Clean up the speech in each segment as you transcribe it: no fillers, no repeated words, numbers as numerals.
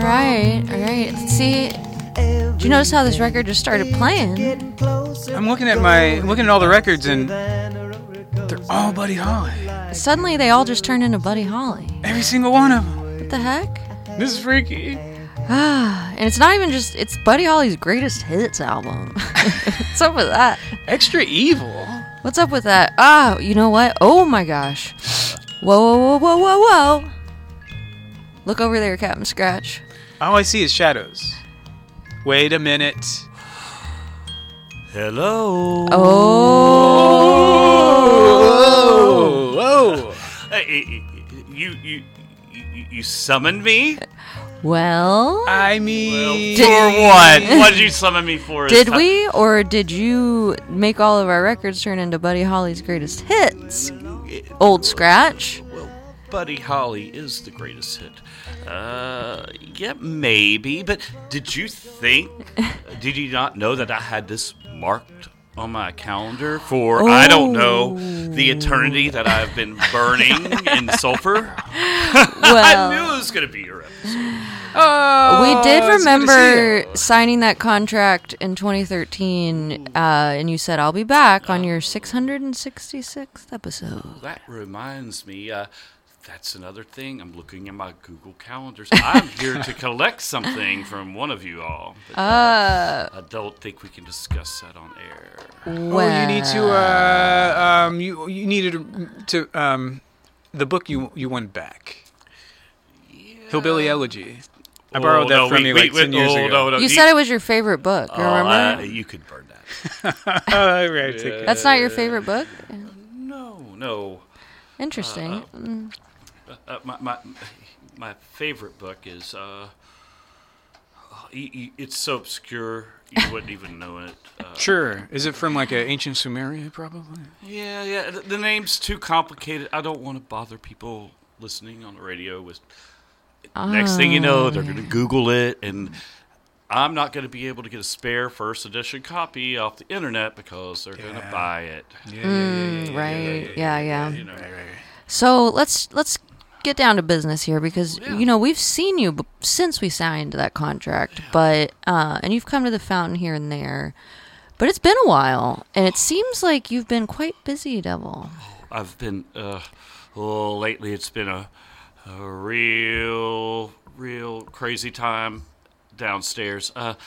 right. Let's see. Did you notice how this record just started playing? I'm looking at all the records, and they're all Buddy Holly. Suddenly, they all just turned into Buddy Holly. Every single one of them. What the heck? This is freaky. And it's not even just, it's Buddy Holly's greatest hits album. What's up with that? Extra evil. What's up with that? Ah, you know what? Oh my gosh. Whoa. Look over there, Captain Scratch. All I see is shadows. Wait a minute. Hello. Oh. Hey, you summoned me? Well, I mean... For what? What did you summon me for? Did we, or did you make all of our records turn into Buddy Holly's greatest hits? Old Scratch? Well, Buddy Holly is the greatest hit. Yeah, maybe, but did you not know that I had this marked on my calendar for, I don't know, the eternity that I've been burning in sulfur? I knew it was going to be your episode. We did remember signing that contract in 2013, and you said, I'll be back on your 666th episode. That reminds me, that's another thing. I'm looking at my Google calendars. I'm here to collect something from one of you all. But, I don't think we can discuss that on air. Well, you need to, you needed to, the book you wanted back. Yeah. Hillbilly Elegy. I borrowed that from you 10 years ago. You said it was your favorite book, remember? You could burn that. Right, That's not your favorite book? No. Interesting. My favorite book is it's so obscure you wouldn't even know it. Sure. Is it from like ancient Sumeria, probably? Yeah. The name's too complicated. I don't want to bother people listening on the radio with. Next thing you know, they're going to Google it, and I'm not going to be able to get a spare first edition copy off the internet because they're going to buy it. Yeah. So let's get down to business here because we've seen you since we signed that contract, but and you've come to the fountain here and there, but it's been a while, and it seems like you've been quite busy, Devil. I've been lately. It's been a real crazy time downstairs. Go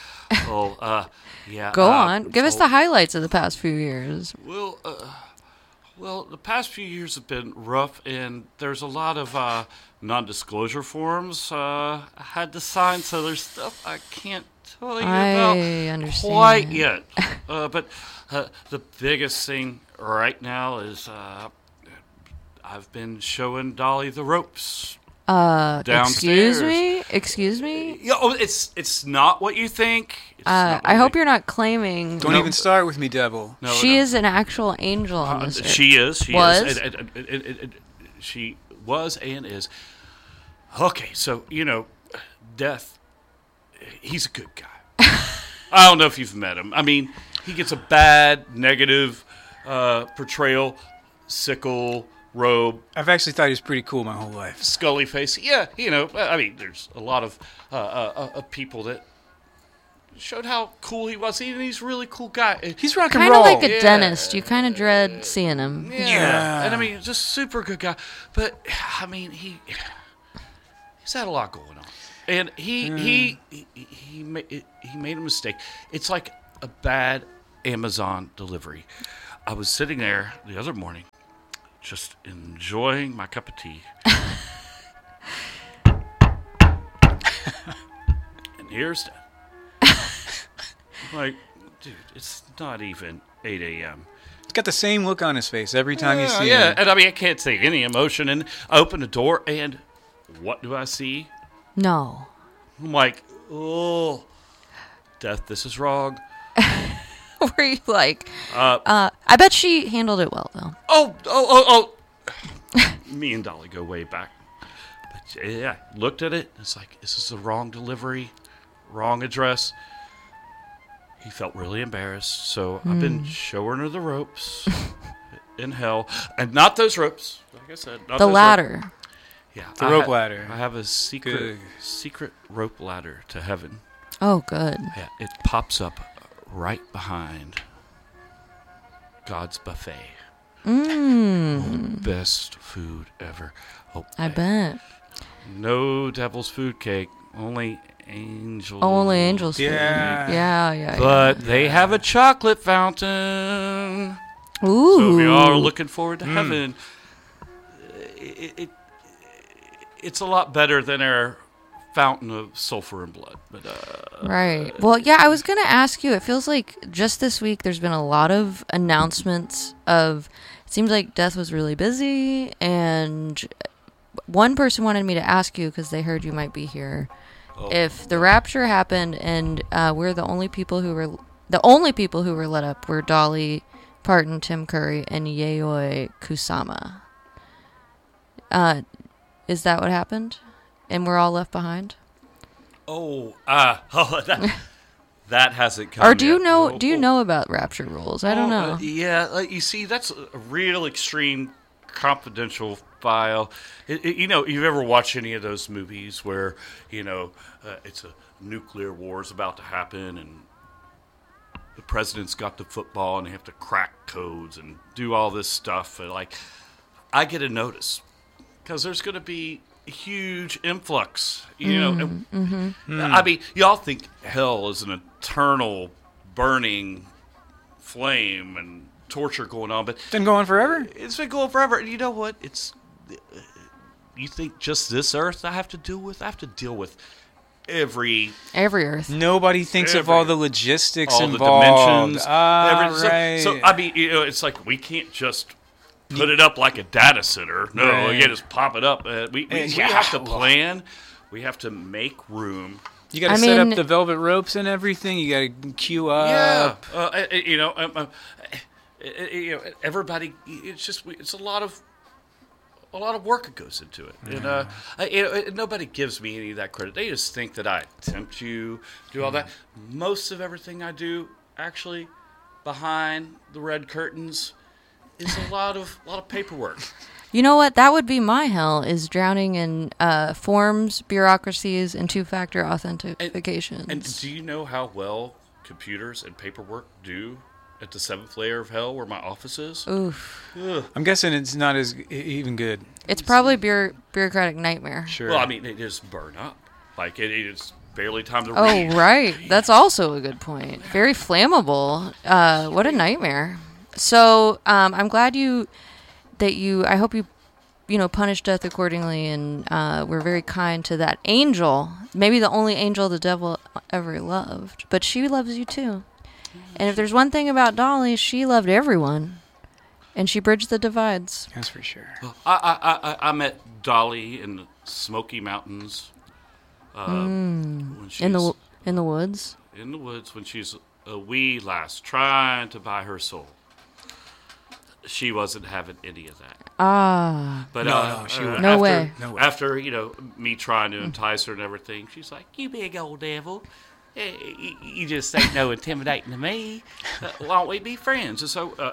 on. Give us the highlights of the past few years. Well, the past few years have been rough, and there's a lot of non-disclosure forms I had to sign, so there's stuff I can't tell you about understand. Quite yet. But the biggest thing right now is I've been showing Dolly the ropes. Downstairs. Excuse me? Yeah, it's not what you think. I hope you're not claiming. Don't even start with me, Devil. No, she is an actual angel on this earth. She is. She was. She was and is. Okay, so, Death, he's a good guy. I don't know if you've met him. I mean, he gets a bad, negative portrayal, sickle, robe. I've actually thought he was pretty cool my whole life. Scully face. Yeah, I mean, there's a lot of people that showed how cool he was. He's a really cool guy. He's rock and roll. Kind of like a dentist. You kind of dread seeing him. Yeah. And I mean, just super good guy. But, I mean, he's had a lot going on. And he made a mistake. It's like a bad Amazon delivery. I was sitting there the other morning, just enjoying my cup of tea. And here's that. I'm like, dude, it's not even 8 a.m. He's got the same look on his face every time you see him. Yeah, and I mean, I can't say any emotion. And I open the door, and what do I see? No. I'm like, oh, Death, this is wrong. Were you like, I bet she handled it well, though. Oh. Me and Dolly go way back. But yeah, looked at it. It's like, this is the wrong delivery, wrong address. He felt really embarrassed. So I've been showing her the ropes in hell. And not those ropes. Like I said, not the those ladder. Ropes. Yeah, The rope ladder. I have a secret rope ladder to heaven. Oh, good. Yeah, it pops up right behind God's buffet. Best food ever. Oh, I bet. No devil's food cake, only angels. Only angels. Yeah. Yeah. But they have a chocolate fountain. Ooh. So if y'all are looking forward to heaven, it's a lot better than our fountain of sulfur and blood. But Right. Well, yeah, I was going to ask you. It feels like just this week there's been a lot of announcements of. It seems like Death was really busy, and one person wanted me to ask you because they heard you might be here. If the rapture happened and we're the only people who were let up were Dolly Parton, Tim Curry, and Yayoi Kusama. Is that what happened? And we're all left behind? That hasn't come. Or do you yet. know? Do you know about rapture rules? I don't know. Yeah, you see, that's a real extreme confidential file. You've ever watched any of those movies where it's a nuclear war is about to happen and the president's got the football and they have to crack codes and do all this stuff. And I get a notice because there's going to be a huge influx. I mean, y'all think hell is an eternal burning flame and torture going on, but It's been going forever. it's been going forever. And you know what? You think just this earth I have to deal with? I have to deal with every Earth. Nobody thinks of all the logistics all involved. the dimensions. Right. So I mean, it's like we can't just put it up like a data center. No, Right. we can't just pop it up. We have to plan. We have to make room. You got to set up the velvet ropes and everything. You got to queue up. Everybody. It's a lot of work that goes into it, and nobody gives me any of that credit. They just think that I tempt you, do all that. Most of everything I do, actually, behind the red curtains, is a lot of paperwork. You know what? That would be my hell, is drowning in forms, bureaucracies, and two-factor authentications. And do you know how well computers and paperwork do at the 7th layer of hell where my office is? Oof. Ugh. I'm guessing it's not as even good. It's probably bureaucratic nightmare. Sure. Well, I mean, it just burn up. Like, it's barely time to Oh, read. right. That's also a good point. Very flammable. What a nightmare. So, I'm glad I hope you punished Death accordingly, and were very kind to that angel. Maybe the only angel the devil ever loved. But she loves you too. And if there's one thing about Dolly, she loved everyone. And she bridged the divides. That's for sure. Well, I met Dolly in the Smoky Mountains. When she's In the woods. in the woods when she's a wee lass trying to buy her soul. She wasn't having any of that. Ah. But No, she wouldn't. No way. No way. After me trying to entice her and everything, she's like, "You big old devil, you just ain't no intimidating to me. Why don't we be friends?" And so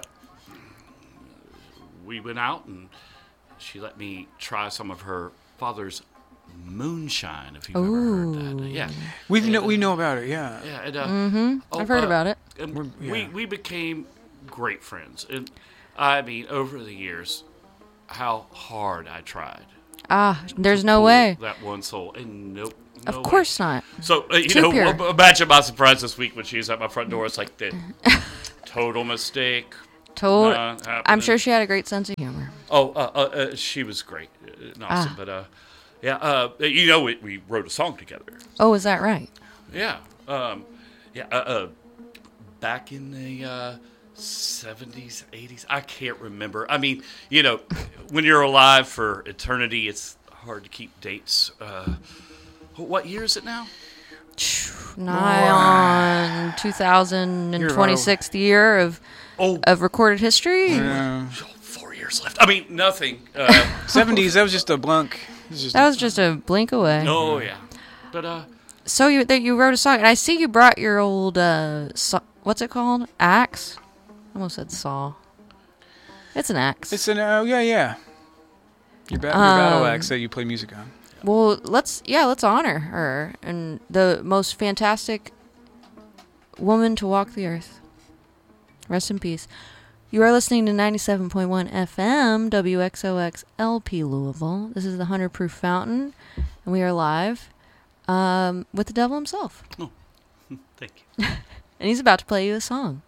we went out, and she let me try some of her father's moonshine. If you've ever heard that, yeah, we know about it. Yeah. yeah. And, I've heard about it. And yeah. we became great friends, and I mean, over the years, how hard I tried. There's no way. That one soul, and nope. Of course not. So, Too pure. imagine my surprise this week when she was at my front door. It's like the total mistake. I'm sure she had a great sense of humor. She was great. Awesome. But, we wrote a song together. Oh, is that right? Yeah. Back in the 70s, 80s. I can't remember. I mean, when you're alive for eternity, it's hard to keep dates. What year is it now? Nigh on 2026th year of recorded history. 4 years left. I mean, nothing. 70s. That was just a blunk. That was just a blink away. Oh yeah, but So you wrote a song, and I see you brought your old what's it called? Axe? I almost said saw. It's an axe. It's an yeah. Your battle axe that you play music on. Well, let's honor her and the most fantastic woman to walk the earth. Rest in peace. You are listening to 97.1 FM WXOX LP Louisville. This is the 100 Proof Fountain, and we are live with the devil himself. Oh, thank you. And he's about to play you a song.